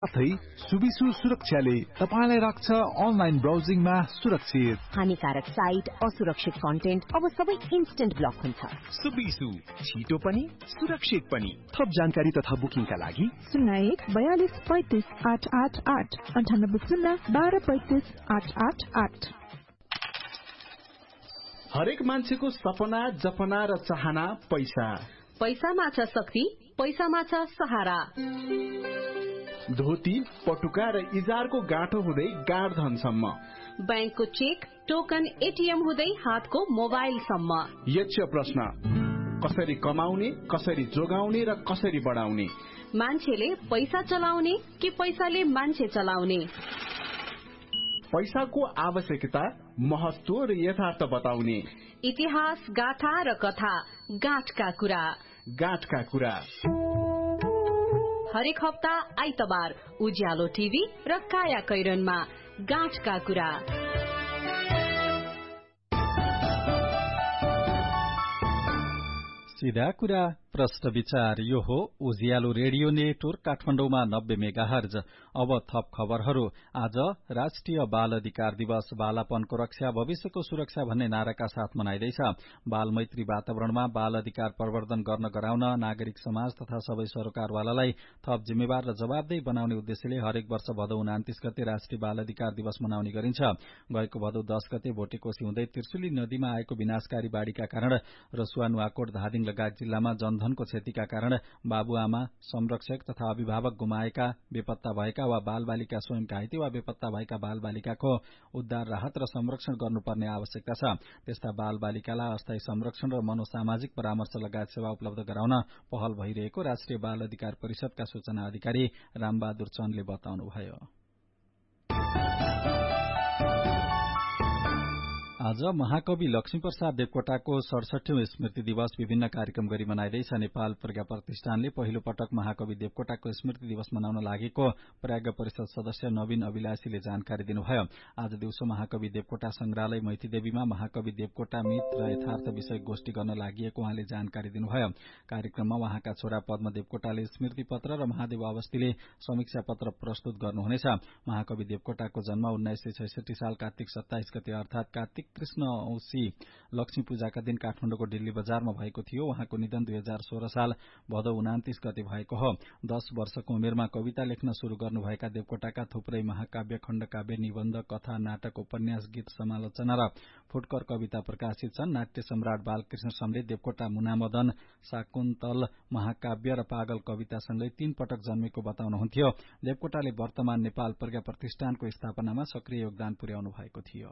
साथै सुबिसु सुरक्षाले तपाईलाई राख्छ अनलाइन ब्राउजिङमा सुरक्षित। हानिकारक साइट, असुरक्षित कन्टेन्ट अब सबै इन्स्टेन्ट ब्लक हुन्छ। सुबिसु छिटो पनि सुरक्षित पनि। थप जानकारी तथा बुकिङका लागि 01 42 35 888 98 0 12 35 888। हरेक मान्छेको सपना, जपना र चाहना पैसा। पैसामा छ शक्ति, पैसामा छ सहारा। धोती, पटुका र इजारको गाँठो हुँदै गाँडधनसम्म, बैंकको चेक, टोकन, एटीएम हुँदै हातको मोबाइलसम्म। यक्ष प्रश्न, कसरी कमाउने, कसरी जोगाउने र कसरी बढाउने? मान्छेले पैसा चलाउने कि पैसाले मान्छे चलाउने? पैसाको आवश्यकता, महत्व र यथार्थ बताउने। इतिहास, गाथा र कथा, गाँठका कुरा। गाँठका कुरा हरेक हप्ता आइतबार उज्यालो टिभी र काया कैरनमा गाँठका कुरा। सीधा कुरा प्रश्न विचार। यो हो उज्यालो रेडियो नेटवर्क काठमाडौँमा 90 मेगाहर्ज। अब थप खबरहरू। आज राष्ट्रिय बाल अधिकार दिवस। बालापनको रक्षा, भविष्यको सुरक्षा भन्ने नाराका साथ मनाइदैछ। बाल मैत्री वातावरणमा बाल अधिकार प्रवर्धन गर्न गराउन नागरिक समाज तथा सबै सरकारवालालाई थप जिम्मेवार र जवाबदेही बनाउने उद्देश्यले हरेक वर्ष भदौ 29 गते राष्ट्रिय बाल अधिकार दिवस मनाउने गरिन्छ। गएको भदौ 10 गते भोटेकोशी हुँदै त्रिशुली नदीमा आएको विनाशकारी बाढ़ीका कारण रसुवा, नुवाकोट, धादिङ लगायत जिल्लामा जनधनको क्षतिका कारण बाबुआमा, संरक्षक तथा अभिभावक गुमाएका, बेपत्ता भएका वा बालबालिका स्वयं घाइते वा बेपत्ता भएका बालबालिकाको उद्धार, राहत र संरक्षण गर्नुपर्ने आवश्यकता छ। त्यस्ता बालबालिकालाई अस्थायी संरक्षण र मनोसामाजिक परामर्श लगायत सेवा उपलब्ध गराउन पहल भइरहेको राष्ट्रिय बाल अधिकार परिषदका सूचना अधिकारी रामबहादुर चन्दले बताउनुभयो। आज महाकवि लक्ष्मीप्रसाद देवकोटाको 67औं स्मृति दिवस विभिन्न कार्यक्रम गरी मनाइदैछ। नेपाल प्रज्ञा प्रतिष्ठानले पहिलो पटक महाकवि देवकोटाको स्मृति दिवस मनाउन लागेको प्रज्ञा परिषद सदस्य नवीन अभिलाषीले जानकारी दिनुभयो। आज दिउँसो महाकवि देवकोटा संग्रहालय मैतीदेवीमा महाकवि देवकोटा मिथ र यथार्थ विषय गोष्ठी गर्न लागि उहाँले जानकारी दिनुभयो। कार्यक्रममा उहाँका छोरा पद्म देवकोटाले स्मृति पत्र र महादेव अवस्थीले समीक्षा पत्र प्रस्तुत गर्नुहुनेछ। महाकवि देवकोटाको जन्म 1966 साल कार्तिक 27 गते अर्थात कार्तिक कृष्ण औँसी लक्ष्मी पूजाका दिन काठमाडौँको दिल्ली बजारमा भएको थियो। उहाँको निधन 2016 साल भदौ 29 गते भएको हो। 10 वर्षको उमेरमा कविता लेख्न शुरू गर्नुभएका देवकोटाका थुप्रै महाकाव्य, खण्डकाव्य, निबन्ध, कथा, नाटक, उपन्यास, गीत, समालोचना र फुटकर कविता प्रकाशित छन्। नाट्य सम्राट बालकृष्ण समले देवकोटा मुनामदन, शाकुन्तल महाकाव्य र पागल कवितासँगै 3 पटक जन्मेको बताउनुहुन्थ्यो। देवकोटाले वर्तमान नेपाल प्रज्ञा प्रतिष्ठानको स्थापनामा सक्रिय योगदान पुर्याउनु भएको थियो।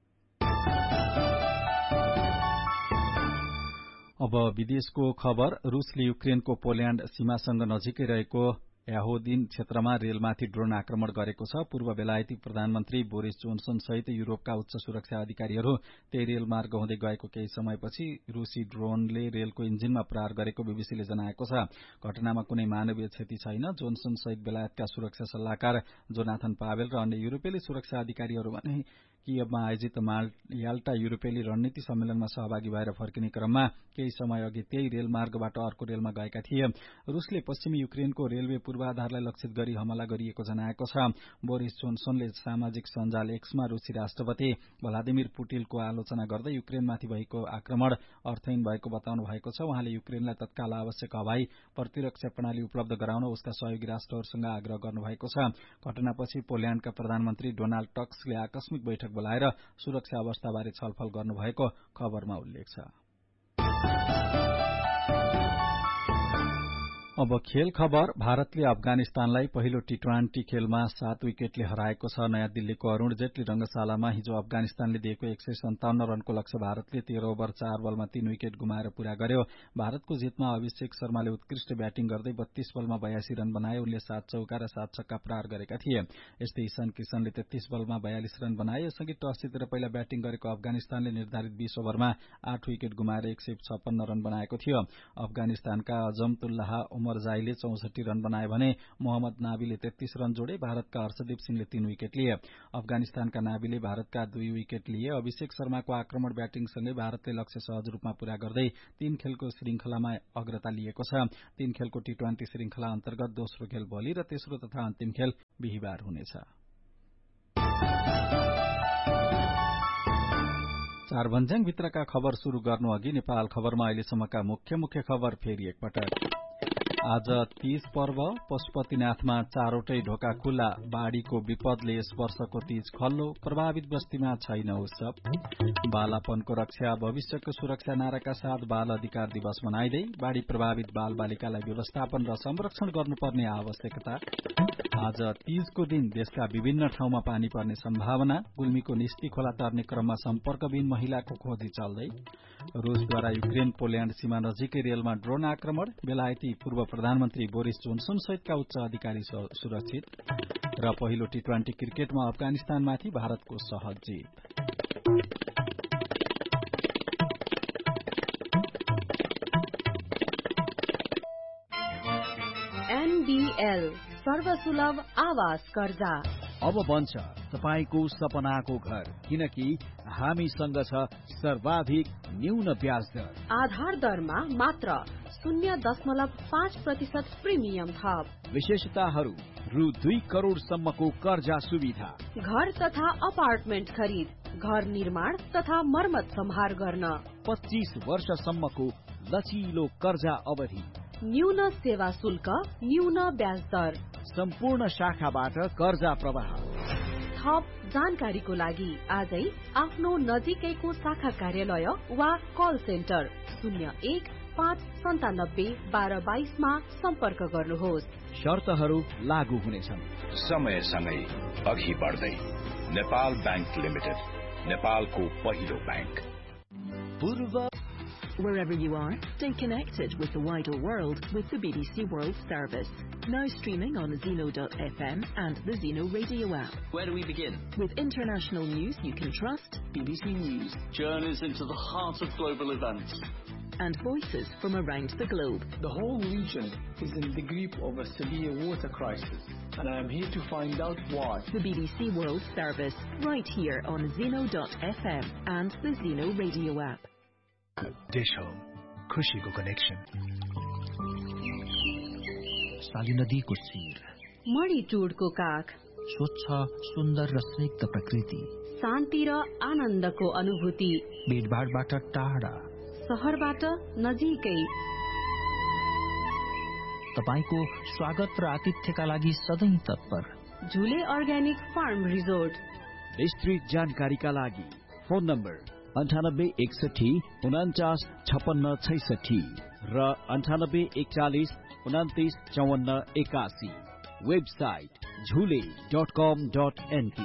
अब विदेशको खबर। रूसले युक्रेनको पोल्याण्ड सीमासँग नजिकै रहेको याहोदिन क्षेत्रमा रेलमाथि ड्रोन आक्रमण गरेको छ। पूर्व बेलायती प्रधानमन्त्री बोरिस जोन्सन सहित युरोपका उच्च सुरक्षा अधिकारीहरू त्यही रेलमार्ग हुँदै गएको केही समयपछि रूसी ड्रोनले रेलको इन्जिनमा प्रहार गरेको बीबीसीले जनाएको छ। घटनामा कुनै मानवीय क्षति छैन। जोन्सन सहित बेलायतका सुरक्षा सल्लाहकार जोनाथन पावेल र अन्य युरोपेली सुरक्षा अधिकारीहरू भने कियवमा आयोजित याल्टा युरोपेली रणनीति सम्मेलनमा सहभागी भएर फर्किने क्रममा केही समय अघि त्यही रेलमार्गबाट अर्को रेलमा गएका थिए। रूसले पश्चिमी युक्रेनको रेलवे पूर्वाधारलाई लक्षित गरी हमला गरिएको जनाएको छ। बोरिस जोन्सनले सामाजिक सञ्जाल एक्समा रूसी राष्ट्रपति भ्लादिमिर पुटिनको आलोचना गर्दै युक्रेनमाथि भएको आक्रमण अर्थहीन भएको बताउनु भएको छ। उहाँले युक्रेनलाई तत्काल आवश्यक हवाई प्रतिरक्षा प्रणाली उपलब्ध गराउन उसका सहयोगी राष्ट्रहरूसँग आग्रह गर्नुभएको छ। घटनापछि पोल्याण्डका प्रधानमन्त्री डोनाल्ड टस्कले आकस्मिक बैठक बोलाएर सुरक्षा अवस्थाबारे छलफल गर्नुभएको खबरमा उल्लेख छ। अब खेल खबर। भारतले अफगानिस्तानलाई पहिलो टी20 खेलमा 7 विकेटले हराएको छ। नयाँ दिल्लीको अरूण जेटली रंगशालामा हिजो अफगानिस्तानले दिएको 157 रनको लक्ष्य भारतले 13 ओभर 4 बलमा 3 विकेट गुमाएर पूरा गर्यो। भारतको जितमा अभिषेक शर्माले उत्कृष्ट ब्याटिङ गर्दै 32 बलमा 82 रन बनाए। उनले 7 चौका र 7 छक्का प्रहार गरेका थिए। यस्तै ईशान किशनले 33 बलमा 42 रन बनाए। यसअघि टस जितेर पहिला ब्याटिङ गरेको अफगानिस्तानले निर्धारित 20 ओभरमा 8 विकेट गुमाएर 156 रन बनाएको थियो। अफगानिस्तानका अजमतुल्लाह उमरजाईले 64 रन बनाए भने मोहम्मद नाबीले 33 रन जोडे। भारतका हर्षदीप सिंहले 3 विकेट लिए। अफगानिस्तानका नाबीले भारतका 2 विकेट लिए। अभिषेक शर्माको आक्रमण ब्याटिङसँगै भारतले लक्ष्य सहज रूपमा पूरा गर्दै 3 खेलको श्रृंखलामा अग्रता लिएको छ। 3 खेलको टी20 श्रृंखला अन्तर्गत दोस्रो खेल भोलि र तेस्रो तथा अन्तिम खेल बिहिबार हुनेछ। चारभन्ज्याङ भित्रका खबर शुरू गर्नु अघि नेपाल खबरमा अहिलेसम्मका मुख्य खबर फेरि एकपटक। आज तीज पर्व, पशुपतिनाथमा 4वटै ढोका खुल्ला। बाढ़ीको विपदले यस वर्षको तीज खल्लो, प्रभावित बस्तीमा छैन उत्सव। बालापनको रक्षा, भविष्यको सुरक्षा नाराका साथ बाल अधिकार दिवस मनाइँदै बाढ़ी प्रभावित बाल बालिकालाई व्यवस्थापन र संरक्षण गर्नुपर्ने आवश्यकता। आज तीजको दिन देशका विभिन्न ठाउँमा पानी पर्ने सम्भावना। गुल्मीको निस्ती खोला तर्ने क्रममा सम्पर्कविहीन महिलाको खोजी चल्दै। रूसद्वारा युक्रेन पोल्याण्ड सीमा नजिकै रेलमा ड्रोन आक्रमण। बेलायती पूर्व प्रधानमन्त्री बोरिस जोन्सन सहितका उच्च अधिकारी सुरक्षित। र पहिलो टी20 क्रिकेटमा अफगानिस्तानमाथि भारतको सहज जित। एनडीएल सर्वसुलभ आवास कर्जा अब बन्छ तपाईको सपनाको घर, किनकि हामीसँग छ सर्वाधिक न्यून ब्याज दर। आधार दरमा मात्र 0.5% प्रिमियम थप। विशेषताहरू: रु 2 करोड़ सम्मको कर्जा सुविधा, घर तथा अपार्टमेन्ट खरिद, घर निर्माण तथा मर्मत सम्हार गर्न, 25 वर्षसम्मको लचिलो कर्जा अवधि, न्यून सेवा शुल्क, न्यून ब्याज दर, सम्पूर्ण शाखाबाट कर्जा प्रवाह। थप जानकारीको लागि आजै आफ्नो नजिकैको शाखा कार्यालय वा कल सेन्टर 01-597-1222 मा सम्पर्क गर्नुहोस्। शर्तहरू लागू हुनेछन्। समयसँगै अघि बढ्दै नेपाल बैंक लिमिटेड, नेपालको पहिलो बैंक। पूर्व Wherever you are, stay connected with the wider world with the BBC World Service. Now streaming on Zeno.fm and the Zeno radio app. Where do we begin? With international news you can trust. BBC News. Journeys into the heart of global events. And voices from around the globe. The whole region is in the grip of a severe water crisis, and I am here to find out why. The BBC World Service, right here on Zeno.fm and the Zeno radio app. देश हो खुशीको connection. साली नदीको शिर, मणिटुडको काख, स्वच्छ सुन्दर र स्निग्ध प्रकृति, शान्ति र आनन्दको अनुभूति, भीडभाडबाट टाढा, शहरबाट नजिकै। तपाईको स्वागत र आतिथ्यका लागि सधैं तत्पर। झुले अर्ग्यानिक फार्म रिजोर्ट। विस्तृत जानकारीका लागि फोन नम्बर 9861495666 र 9841299481। वेबसाइट झुले.com.np।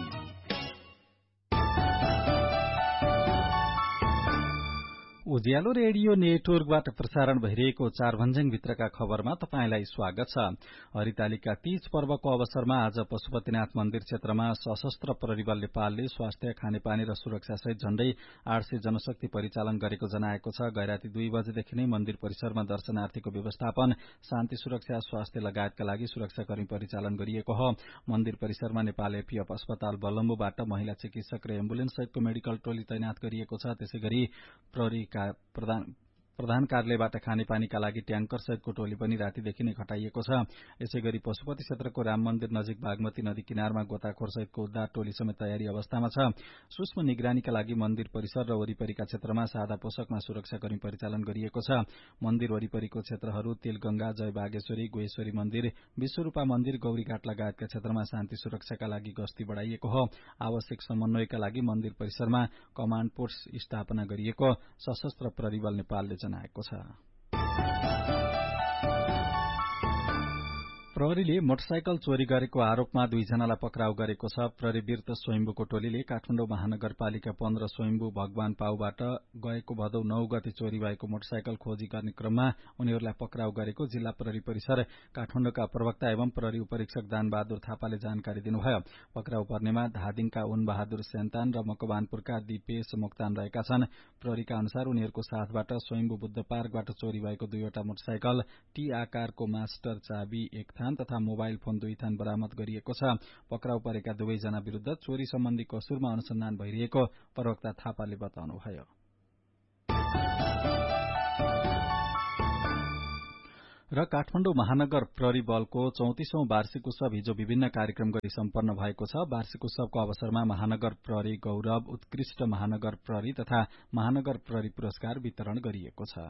उज्यालो रेडियो नेटवर्कबाट प्रसारण भइरहेको चारभन्ज्याङ भित्रका खबरमा तपाईंलाई स्वागत छ। हरितालिका तीज पर्वको अवसरमा आज पशुपतिनाथ मन्दिर क्षेत्रमा सशस्त्र प्रहरी बल नेपालले स्वास्थ्य, खानेपानी र सुरक्षा सहित झण्डै 800 जनशक्ति परिचालन गरेको जनाएको छ। गैराती 2 बजेदेखि नै मन्दिर परिसरमा दर्शनार्थीको व्यवस्थापन, शान्ति सुरक्षा, स्वास्थ्य लगायतका लागि सुरक्षाकर्मी परिचालन गरिएको हो। मन्दिर परिसरमा नेपाल एपीएफ अस्पताल बलम्बुबाट महिला चिकित्सक र एम्बुलेन्स सहितको मेडिकल टोली तैनात गरिएको छ। त्यसैगरी प्रहरी प्रधान कार्यालयबाट खानेपानीका लागि ट्याङ्कर सहितको टोली पनि रातिदेखि नै खटाइएको छ। यसैगरी पशुपति क्षेत्रको राम मन्दिर नजिक बागमती नदी किनारमा गोताखोर सहितको उद्धार टोली समेत तयारी अवस्थामा छ। सूक्ष्म निगरानीका लागि मन्दिर परिसर र वरिपरिका क्षेत्रमा सादा पोषकमा सुरक्षाकर्मी परिचालन गरिएको छ। मन्दिर वरिपरिको क्षेत्रहरू तेलगंगा, जय बागेश्वरी, गोहेश्वरी मन्दिर, विश्वरूपा मन्दिर, गौरीघाट लगायतका क्षेत्रमा शान्ति सुरक्षाका लागि गस्ती बढ़ाइएको हो। आवश्यक समन्वयका लागि मन्दिर परिसरमा कमाण्ड पोस्ट स्थापना गरिएको सशस्त्र प्रहरी बल नेपालले जनाएको छ। प्रहरीले मोटरसाइकल चोरी गरेको आरोपमा 2 जनालाई पक्राउ गरेको छ। प्रहरी वीरत स्वयम्भूको टोलीले काठमाडौँ महानगरपालिका 15 स्वयम्भू भगवान पाउबाट गएको भदौ 9 गते चोरी भएको मोटरसाइकल खोजी गर्ने क्रममा उनीहरूलाई पक्राउ गरेको जिल्ला प्रहरी परिसर काठमाडौँका प्रवक्ता एवं प्रहरी उपरीक्षक दानबहादुर थापाले जानकारी दिनुभयो। पक्राउ पर्नेमा धादिङका उनबहादुर सेन्तान र मकवानपुरका दिपेश मोक्तान रहेका छन्। प्रहरीका अनुसार उनीहरूको साथबाट स्वयम्भू बुद्ध पार्कबाट चोरी भएको 2वटा मोटरसाइकल, टी आकारको मास्टर चाबी 1 थान तथा मोबाइल फोन 2 थान बरामद गरिएको छ। पक्राउ परेका 2 जना विरूद्ध चोरी सम्बन्धी कसुरमा अनुसन्धान भइरहेको प्रवक्ता थापाले बताउनुभयो। र काठमाडौँ महानगर प्रहरी बलको 34औं वार्षिक उत्सव हिजो विभिन्न कार्यक्रम गरी सम्पन्न भएको छ। वार्षिक उत्सवको अवसरमा महानगर प्रहरी गौरव, उत्कृष्ट महानगर प्रहरी तथा महानगर प्रहरी पुरस्कार वितरण गरिएको छ।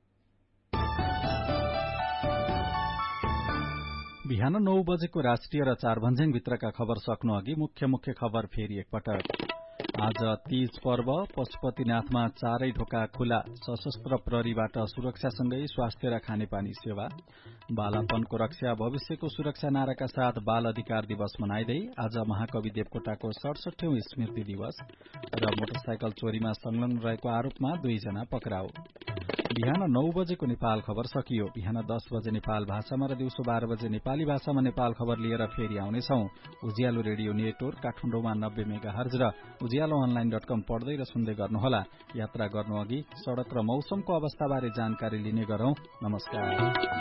बिहान 9 बजेको राष्ट्रिय र 4 भन्ज्याङ भित्रका खबर सक्नु अघि मुख्य खबर फेरि एकपटक। आज तीज पर्व, पशुपतिनाथमा 4 ढोका खुला, सशस्त्र प्रहरीबाट सुरक्षासँगै स्वास्थ्य र खानेपानी सेवा। बालापनको रक्षा भविष्यको सुरक्षा नाराका साथ बाल अधिकार दिवस मनाइदै आज महाकवि देवकोटाको 67औं स्मृति दिवस। र मोटरसाइकल चोरीमा संलग्न रहेको आरोपमा 2 जना पक्राउ। बिहान 9 बजेको नेपाल खबर सकियो। बिहान 10 बजे नेपाल भाषामा र दिउँसो 12 बजे नेपाली भाषामा नेपाल खबर लिएर फेरि आउनेछौं। उज्यालो रेडियो नेटवर्क काठमाडौँमा 90 मेगाहर्ज र उज्यालोअनलाइन.com पढ्दै र सुन्दै गर्नुहोला। यात्रा गर्नु अघि सड़क र मौसमको अवस्थाबारे जानकारी लिने गरौं। नमस्कार।